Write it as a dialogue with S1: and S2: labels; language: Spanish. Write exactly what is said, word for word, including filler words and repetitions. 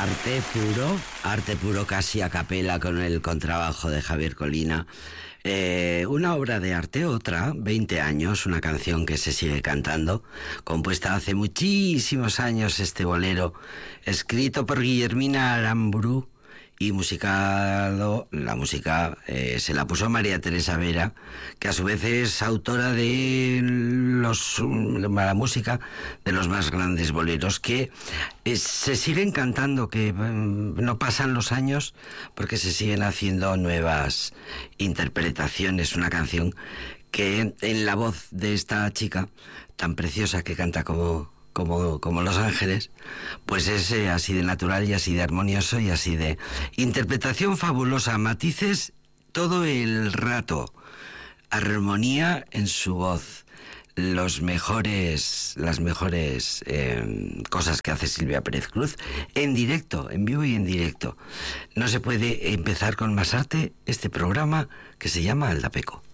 S1: arte puro, arte puro casi a capela con el contrabajo de Javier Colina. Eh, una obra de arte, otra, veinte años, una canción que se sigue cantando, compuesta hace muchísimos años, este bolero, escrito por Guillermina Aramburu y musicado, la música eh, se la puso María Teresa Vera, que a su vez es autora de los, la música de los más grandes boleros, que eh, se siguen cantando, que eh, no pasan los años porque se siguen haciendo nuevas interpretaciones. Una canción que en la voz de esta chica tan preciosa que canta como... Como, como Los Ángeles, pues es eh, así de natural y así de armonioso y así de interpretación fabulosa, matices todo el rato, armonía en su voz, los mejores, las mejores eh, cosas que hace Silvia Pérez Cruz en directo, en vivo y en directo. No se puede empezar con más arte este programa que se llama Aldapeco.